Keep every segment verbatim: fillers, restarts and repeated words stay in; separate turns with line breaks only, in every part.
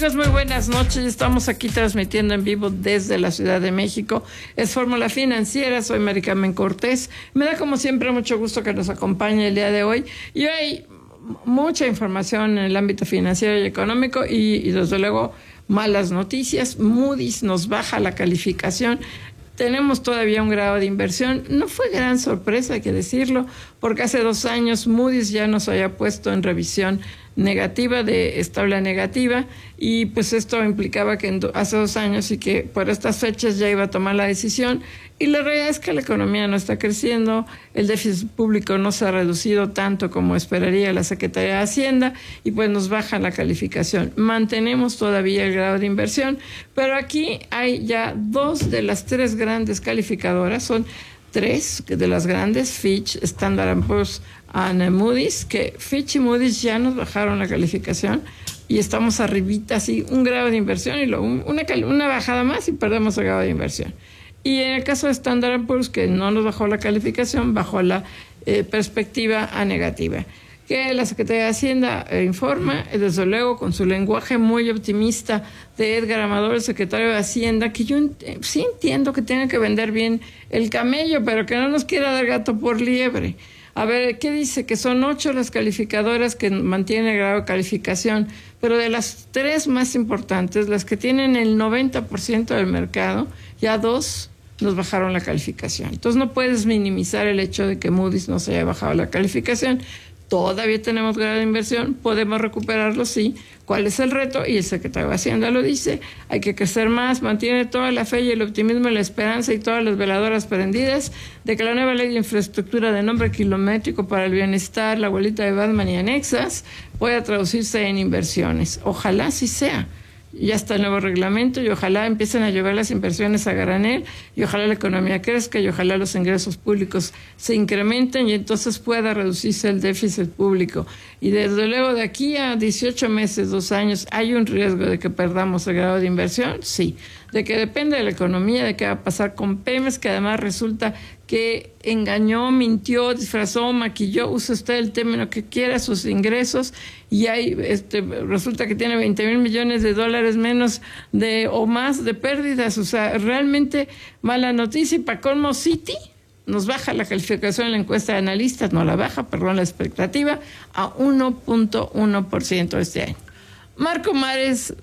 Muy buenas noches, estamos aquí transmitiendo en vivo desde la Ciudad de México. Es Fórmula Financiera, soy Mari Carmen Cortés. Me da como siempre mucho gusto que nos acompañe el día de hoy. Y hay mucha información en el ámbito financiero y económico y, y desde luego malas noticias. Moody's nos baja la calificación. Tenemos todavía un grado de inversión. No fue gran sorpresa, hay que decirlo, porque hace dos años Moody's ya nos había puesto en revisión negativa, de estable a negativa, y pues esto implicaba que en do, hace dos años y que por estas fechas ya iba a tomar la decisión, y la realidad es que la economía no está creciendo, el déficit público no se ha reducido tanto como esperaría la Secretaría de Hacienda, y pues nos baja la calificación. Mantenemos todavía el grado de inversión, pero aquí hay ya dos de las tres grandes calificadoras, son tres de las grandes, Fitch, Standard and Poor's y Moody's, que Fitch y Moody's ya nos bajaron la calificación y estamos arribita, así, un grado de inversión y lo, una, una bajada más y perdemos el grado de inversión. Y en el caso de Standard and Poor's, que no nos bajó la calificación, bajó la eh, perspectiva a negativa. Que la Secretaría de Hacienda eh, informa, desde luego con su lenguaje muy optimista de Edgar Amador, el secretario de Hacienda, que yo eh, sí entiendo que tiene que vender bien el camello, pero que no nos quiera dar gato por liebre. A ver, ¿qué dice? Que son ocho las calificadoras que mantienen el grado de calificación, pero de las tres más importantes, las que tienen el noventa por ciento del mercado, ya dos nos bajaron la calificación. Entonces no puedes minimizar el hecho de que Moody's nos haya bajado la calificación. Todavía tenemos grado de inversión, podemos recuperarlo, sí. ¿Cuál es el reto? Y el secretario de Hacienda lo dice, hay que crecer más, mantiene toda la fe y el optimismo y la esperanza y todas las veladoras prendidas de que la nueva ley de infraestructura de nombre kilométrico para el bienestar, la abuelita de Batman y anexas, pueda traducirse en inversiones. Ojalá así sea. Ya está el nuevo reglamento y ojalá empiecen a llevar las inversiones a granel y ojalá la economía crezca y ojalá los ingresos públicos se incrementen y entonces pueda reducirse el déficit público. Y desde luego de aquí a dieciocho meses, dos años, ¿hay un riesgo de que perdamos el grado de inversión? Sí. De que depende de la economía, de qué va a pasar con Pemex, que además resulta que engañó, mintió, disfrazó, maquilló, use usted el término que quiera, sus ingresos, y hay, este, resulta que tiene veinte mil millones de dólares menos de o más de pérdidas. O sea, realmente mala noticia. Y para colmo, Citi nos baja la calificación en la encuesta de analistas, no la baja, perdón, la expectativa, a uno punto uno por ciento este año. Marco Mares,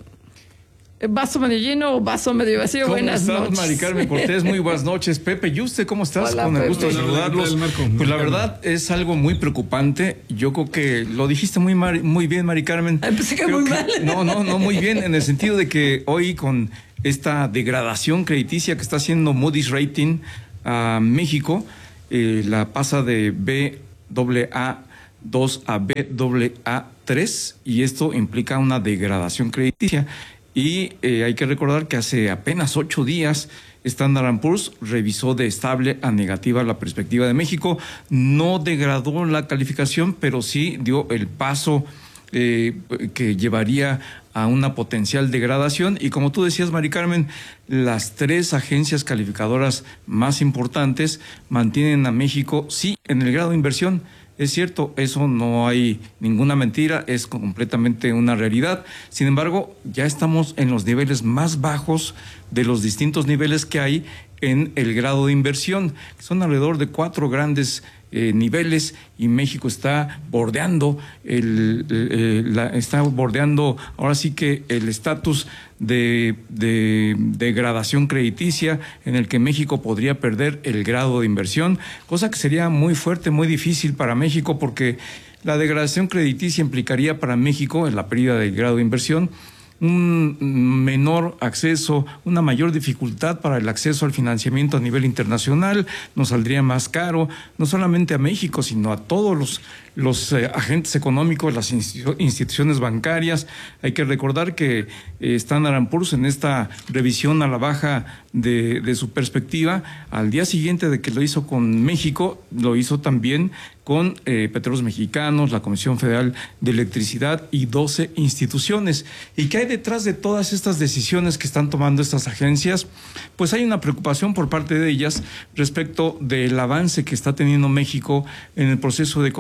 ¿vaso medio lleno o vaso medio vacío?
¿Cómo
buenas
estás,
noches.
Mari Carmen Cortés? Muy buenas noches. Pepe, ¿y usted cómo estás?
Hola,
Con el
Pepe.
gusto de saludarlos.
Hola, Marco.
Pues la verdad es algo muy preocupante. Yo creo que lo dijiste muy, Mari, muy bien, Mari Carmen.
Ay, pensé que
Creo
muy
que,
mal.
No, no, no, muy bien, en el sentido de que hoy con esta degradación crediticia que está haciendo Moody's Rating a México, eh, la pasa de B A A dos a B A A tres, y esto implica una degradación crediticia. Y eh, hay que recordar que hace apenas ocho días Standard and Poor's revisó de estable a negativa la perspectiva de México. No degradó la calificación, pero sí dio el paso eh, que llevaría a una potencial degradación. Y como tú decías, Mari Carmen, las tres agencias calificadoras más importantes mantienen a México, sí, en el grado de inversión. Es cierto, eso no hay ninguna mentira, es completamente una realidad. Sin embargo, ya estamos en los niveles más bajos de los distintos niveles que hay en el grado de inversión. Son alrededor de cuatro grandes eh, niveles, y México está bordeando el, el, la, está bordeando ahora sí que el estatus de, de, de degradación crediticia, en el que México podría perder el grado de inversión, cosa que sería muy fuerte, muy difícil para México, porque la degradación crediticia implicaría para México, en la pérdida del grado de inversión, un menor acceso, una mayor dificultad para el acceso al financiamiento a nivel internacional. Nos saldría más caro, no solamente a México, sino a todos los, los eh, agentes económicos, las institu instituciones bancarias. Hay que recordar que eh, Standard and Poor's, en esta revisión a la baja de, de su perspectiva, al día siguiente de que lo hizo con México, lo hizo también con eh, Petróleos Mexicanos, la Comisión Federal de Electricidad y doce instituciones. ¿Y qué hay detrás de todas estas decisiones que están tomando estas agencias? Pues hay una preocupación por parte de ellas respecto del avance que está teniendo México en el proceso de consolidación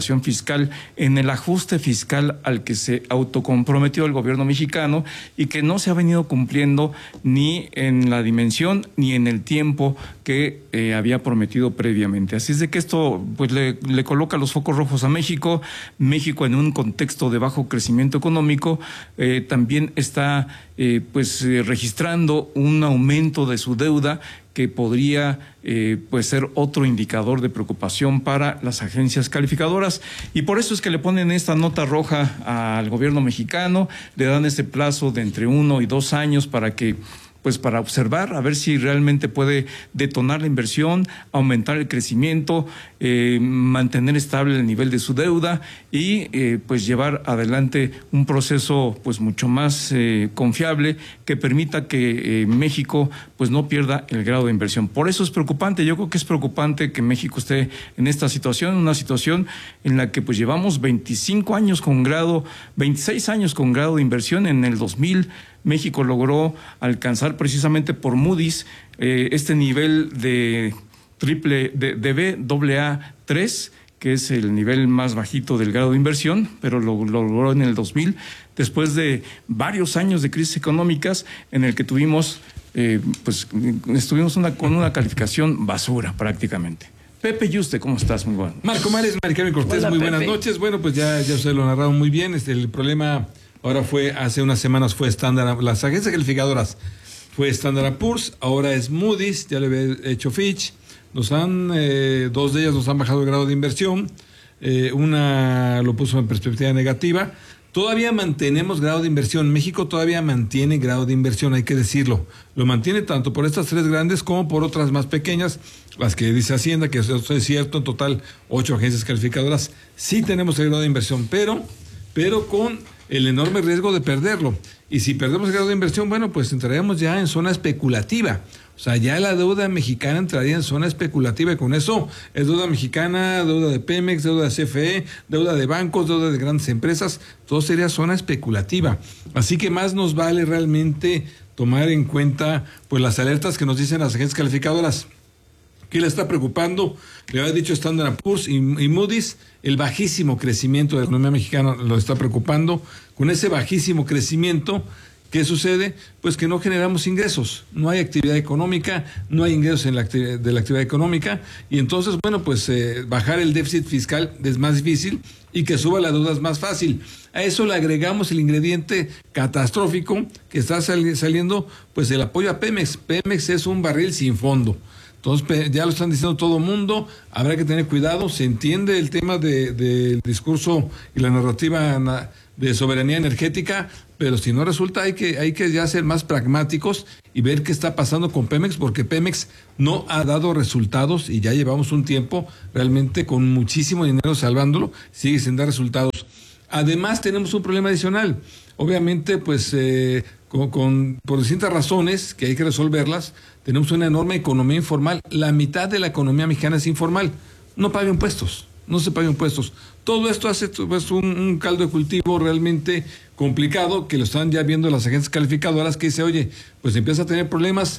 recuperación fiscal, en el ajuste fiscal al que se autocomprometió el gobierno mexicano y que no se ha venido cumpliendo ni en la dimensión ni en el tiempo que eh, había prometido previamente. Así es de que esto pues le, le coloca los focos rojos a México. México, en un contexto de bajo crecimiento económico, eh, también está eh, pues eh, registrando un aumento de su deuda que podría eh, pues ser otro indicador de preocupación para las agencias calificadoras, y por eso es que le ponen esta nota roja al gobierno mexicano, le dan este plazo de entre uno y dos años para que pues para observar, a ver si realmente puede detonar la inversión, aumentar el crecimiento, eh, mantener estable el nivel de su deuda y eh, pues llevar adelante un proceso pues mucho más eh, confiable que permita que eh, México pues no pierda el grado de inversión. Por eso es preocupante, yo creo que es preocupante que México esté en esta situación, una situación en la que pues llevamos veinticinco años con grado, veintiséis años con grado de inversión. En el dos mil México logró alcanzar precisamente por Moody's eh, este nivel de triple de, de B doble A tres, que es el nivel más bajito del grado de inversión, pero lo, lo logró en el dos mil, después de varios años de crisis económicas en el que tuvimos, eh, pues estuvimos una, con una calificación basura prácticamente. Pepe Yuste, ¿cómo estás? Muy bueno.
Marco Mares, Mari Carmen Cortés,
Hola,
muy
Pepe.
buenas noches. Bueno, pues ya, ya usted lo narraron muy bien. Este, el problema ahora fue, hace unas semanas fue Standard, las agencias calificadoras fue Standard and Poor's, ahora es Moody's, ya le había hecho Fitch. Nos han, eh, dos de ellas nos han bajado el grado de inversión, eh, una lo puso en perspectiva negativa. Todavía mantenemos grado de inversión. México todavía mantiene grado de inversión, hay que decirlo. Lo mantiene tanto por estas tres grandes como por otras más pequeñas, las que dice Hacienda, que eso es cierto, en total ocho agencias calificadoras. Sí tenemos el grado de inversión, pero, pero con el enorme riesgo de perderlo. Y si perdemos el grado de inversión, bueno, pues entraríamos ya en zona especulativa. O sea, ya la deuda mexicana entraría en zona especulativa, y con eso es deuda mexicana, deuda de Pemex, deuda de C F E, deuda de bancos, deuda de grandes empresas, todo sería zona especulativa. Así que más nos vale realmente tomar en cuenta pues las alertas que nos dicen las agencias calificadoras. ¿Qué le está preocupando? Le había dicho Standard and Poor's y, y Moody's, el bajísimo crecimiento de la economía mexicana lo está preocupando. Con ese bajísimo crecimiento, ¿qué sucede? Pues que no generamos ingresos, no hay actividad económica, no hay ingresos en la actividad, de la actividad económica, y entonces, bueno, pues eh, bajar el déficit fiscal es más difícil y que suba la deuda es más fácil. A eso le agregamos el ingrediente catastrófico que está sali- saliendo, pues el apoyo a Pemex. Pemex es un barril sin fondo. Entonces, ya lo están diciendo todo el mundo, habrá que tener cuidado. Se entiende el tema de, del discurso y la narrativa de soberanía energética, pero si no resulta, hay que, hay que ya ser más pragmáticos y ver qué está pasando con Pemex, porque Pemex no ha dado resultados y ya llevamos un tiempo realmente con muchísimo dinero salvándolo, sigue sin dar resultados. Además, tenemos un problema adicional. Obviamente, pues, eh, con, con, por distintas razones que hay que resolverlas, tenemos una enorme economía informal. La mitad de la economía mexicana es informal. No paga impuestos, no se paga impuestos. Todo esto hace pues, un, un caldo de cultivo realmente complicado, que lo están ya viendo las agencias calificadoras, que dice, oye, pues empieza a tener problemas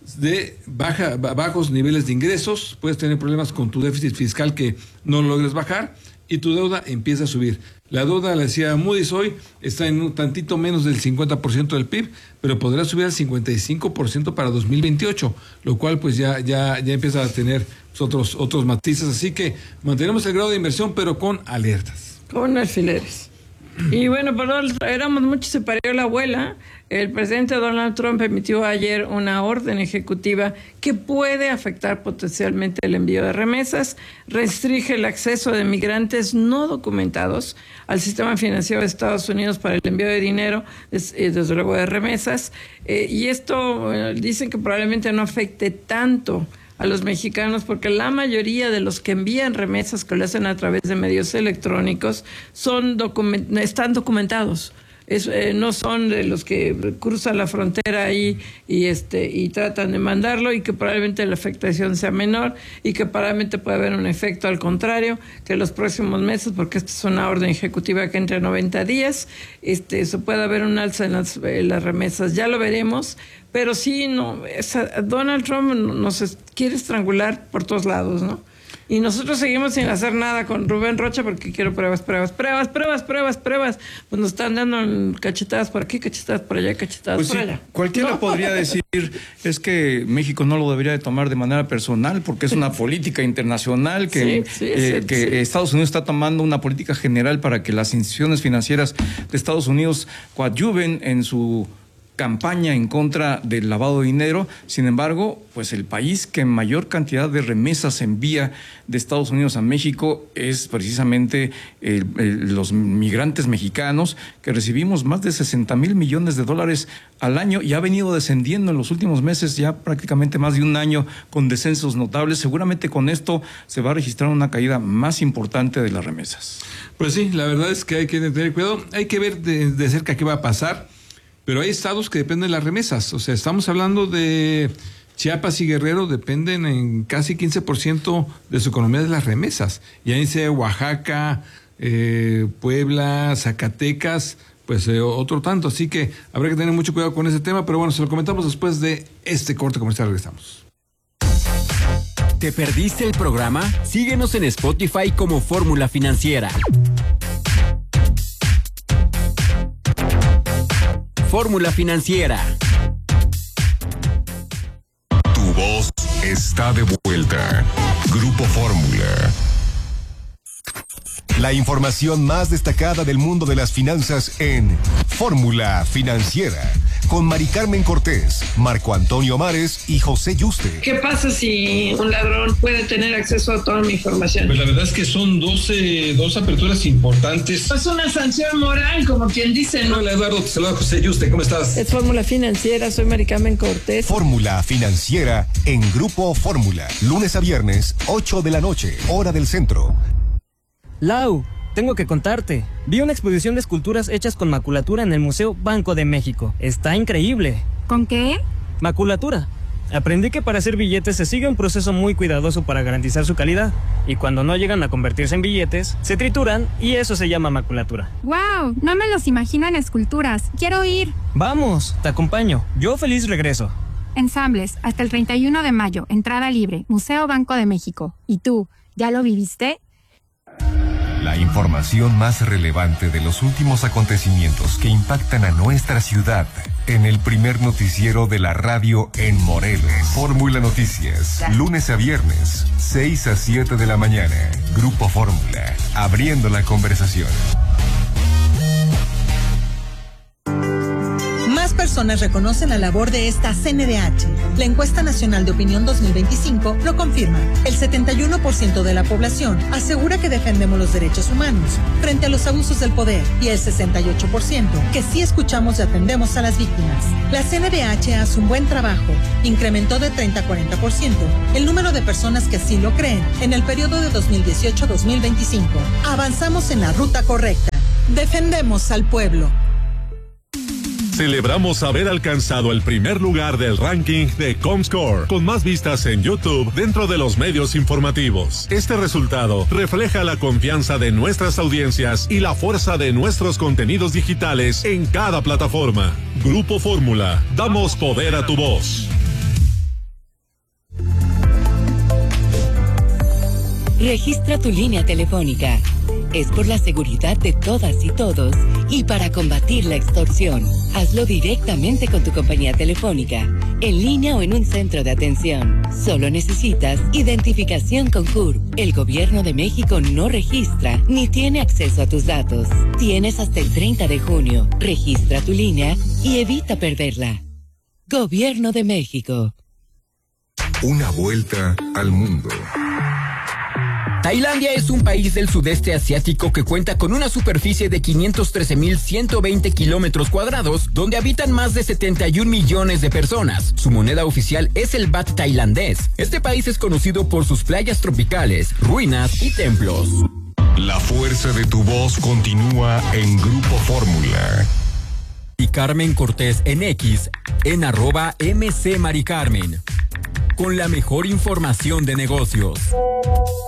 de baja, bajos niveles de ingresos, puedes tener problemas con tu déficit fiscal que no logres bajar, y tu deuda empieza a subir. La deuda, le decía Moody's hoy, está en un tantito menos del cincuenta por ciento del P I B, pero podrá subir al cincuenta y cinco por ciento para dos mil veintiocho, lo cual pues ya, ya, ya empieza a tener pues, otros, otros matices. Así que mantenemos el grado de inversión, pero con alertas.
Con alfileres. Y bueno, perdón, éramos muchos, se parió la abuela. El presidente Donald Trump emitió ayer una orden ejecutiva que puede afectar potencialmente el envío de remesas, restringe el acceso de migrantes no documentados al sistema financiero de Estados Unidos para el envío de dinero, desde luego de remesas, eh, y esto eh, dicen que probablemente no afecte tanto a los mexicanos, porque la mayoría de los que envían remesas, que lo hacen a través de medios electrónicos, son document- están documentados. Es, eh, no son de los que cruzan la frontera ahí y este y tratan de mandarlo, y que probablemente la afectación sea menor, y que probablemente puede haber un efecto al contrario, que en los próximos meses, porque esta es una orden ejecutiva que entre noventa días, este se puede haber un alza en las, en las remesas. Ya lo veremos, pero sí, no, esa, Donald Trump nos quiere estrangular por todos lados, ¿no? Y nosotros seguimos sin hacer nada con Rubén Rocha porque quiero pruebas, pruebas, pruebas, pruebas, pruebas, pruebas. Pues nos están dando cachetadas por aquí, cachetadas por allá, cachetadas
Pues
por
sí,
allá.
cualquiera
¿No?
podría decir es que México no lo debería de tomar de manera personal porque es una política internacional que,
Sí, sí,
eh,
sí,
que
sí.
Estados Unidos está tomando una política general para que las instituciones financieras de Estados Unidos coadyuven en su campaña en contra del lavado de dinero. Sin embargo, pues el país que mayor cantidad de remesas envía de Estados Unidos a México es precisamente el, el, los migrantes mexicanos, que recibimos más de sesenta mil millones de dólares al año y ha venido descendiendo en los últimos meses, ya prácticamente más de un año con descensos notables. Seguramente con esto se va a registrar una caída más importante de las remesas.
Pues sí, la verdad es que hay que tener cuidado, hay que ver de, de cerca qué va a pasar. Pero hay estados que dependen de las remesas. O sea, estamos hablando de Chiapas y Guerrero, dependen en casi quince por ciento de su economía de las remesas. Y ahí dice Oaxaca, eh, Puebla, Zacatecas, pues eh, otro tanto. Así que habrá que tener mucho cuidado con ese tema. Pero bueno, se lo comentamos después de este corte comercial. Regresamos.
¿Te perdiste el programa? Síguenos en Spotify como Fórmula Financiera. Fórmula Financiera.
Tu voz está de vuelta. Grupo Fórmula. La información más destacada del mundo de las finanzas en Fórmula Financiera, con Mari Carmen Cortés, Marco Antonio Mares y José Yuste.
¿Qué pasa si un ladrón puede tener acceso a toda mi información?
Pues la verdad es que son doce, dos aperturas importantes.
Es una sanción moral, como quien dice, ¿no?
Hola Eduardo, te saluda José Yuste, ¿cómo estás?
Es Fórmula Financiera, soy Mari Carmen Cortés.
Fórmula Financiera en Grupo Fórmula, lunes a viernes, ocho de la noche, hora del centro.
Lau, tengo que contarte. Vi una exposición de esculturas hechas con maculatura en el Museo Banco de México. Está increíble.
¿Con qué?
Maculatura. Aprendí que para hacer billetes se sigue un proceso muy cuidadoso para garantizar su calidad. Y cuando no llegan a convertirse en billetes, se trituran y eso se llama maculatura.
¡Wow! No me los imagino en esculturas. Quiero ir.
Vamos, te acompaño. Yo feliz regreso.
Ensambles, hasta el treinta y uno de mayo. Entrada libre. Museo Banco de México. ¿Y tú, ya lo viviste?
La información más relevante de los últimos acontecimientos que impactan a nuestra ciudad en el primer noticiero de la radio en Morelos. Fórmula Noticias, lunes a viernes, seis a siete de la mañana. Grupo Fórmula, abriendo la conversación.
Más personas reconocen la labor de esta C N D H. La encuesta nacional de opinión dos mil veinticinco lo confirma. El setenta y uno por ciento de la población asegura que defendemos los derechos humanos frente a los abusos del poder y el sesenta y ocho por ciento que sí escuchamos y atendemos a las víctimas. La C N D H hace un buen trabajo. Incrementó de treinta a cuarenta por ciento el número de personas que así lo creen en el periodo de dos mil dieciocho a dos mil veinticinco. Avanzamos en la ruta correcta. Defendemos al pueblo.
Celebramos haber alcanzado el primer lugar del ranking de Comscore, con más vistas en YouTube dentro de los medios informativos. Este resultado refleja la confianza de nuestras audiencias y la fuerza de nuestros contenidos digitales en cada plataforma. Grupo Fórmula, damos poder a tu voz.
Registra tu línea telefónica. Es por la seguridad de todas y todos y para combatir la extorsión. Hazlo directamente con tu compañía telefónica, en línea o en un centro de atención. Solo necesitas identificación con C U R P. El Gobierno de México no registra ni tiene acceso a tus datos. Tienes hasta el treinta de junio. Registra tu línea y evita perderla. Gobierno de México.
Una vuelta al mundo.
Tailandia es un país del sudeste asiático que cuenta con una superficie de quinientos trece mil ciento veinte kilómetros cuadrados, donde habitan más de setenta y un millones de personas. Su moneda oficial es el baht tailandés. Este país es conocido por sus playas tropicales, ruinas y templos.
La fuerza de tu voz continúa en Grupo Fórmula.
Y Carmen Cortés en X, en arroba M C Mari Carmen, con la mejor información de negocios.